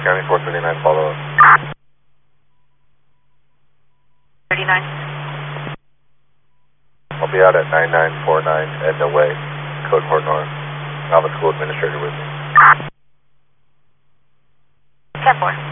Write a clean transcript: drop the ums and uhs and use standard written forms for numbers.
County 439, follow up. 39. I'll be out at 9949 Edna Way, Code Port North. I'll have a school administrator with me. 10-4.